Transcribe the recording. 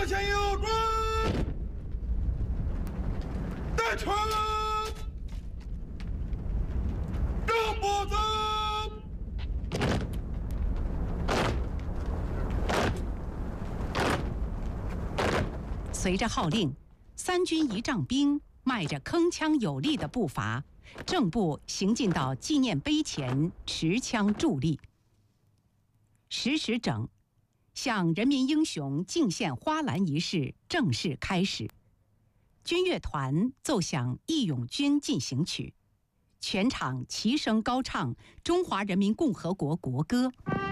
左前右转，带传，正步走。 随着号令，3军仪仗兵迈着铿锵有力的步伐，正步行进到纪念碑前，持枪伫立。10时整，向人民英雄敬献花篮仪式正式开始。军乐团奏响《义勇军进行曲》，全场齐声高唱中华人民共和国国歌。